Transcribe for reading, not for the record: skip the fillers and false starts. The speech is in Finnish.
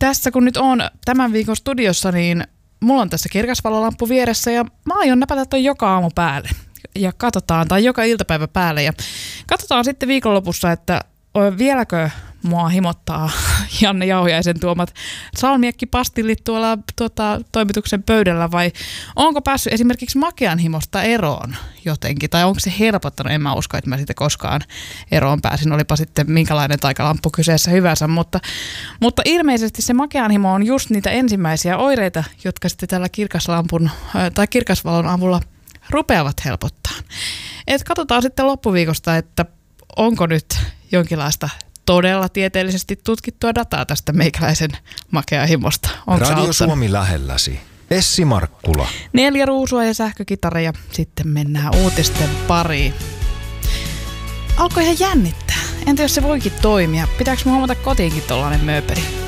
tässä kun nyt on tämän viikon studiossa, niin mulla on tässä kirkasvalolamppu vieressä ja mä aion näpätä ton joka aamu päälle. Ja katsotaan, tai joka iltapäivä päälle. Ja katsotaan sitten viikonlopussa, että vieläkö mua himottaa Janne Jauhiaisen tuomat salmiakkipastillit tuolla toimituksen pöydällä vai onko päässyt esimerkiksi makean himosta eroon jotenkin tai onko se helpottanut, en mä usko, että mä siitä koskaan eroon pääsin, olipa sitten minkälainen taikalamppu kyseessä hyvänsä, mutta ilmeisesti se makean himo on just niitä ensimmäisiä oireita, jotka sitten tällä kirkaslampun tai kirkasvalon avulla rupeavat helpottaa. Et katsotaan sitten loppuviikosta, että onko nyt jonkinlaista todella tieteellisesti tutkittua dataa tästä meikäläisen makeahimosta. Radio Suomi lähelläsi. Essi Markkula. 4 ruusua ja sähkökitara ja sitten mennään uutisten pariin. Alkoi ihan jännittää. Entä jos se voikin toimia? Pitääkö huomata kotiinkin tollainen mööperi?